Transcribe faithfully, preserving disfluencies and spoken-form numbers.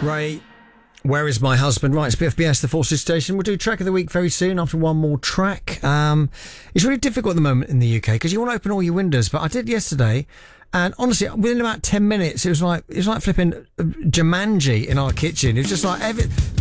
Ray, where is my husband? Right, it's B F B S, the Forces Station. We'll do track of the week very soon after one more track. Um, it's really difficult at the moment in the U K because you want to open all your windows, but I did yesterday, and honestly, within about ten minutes, it was like it was like flipping Jumanji in our kitchen. It was just like every,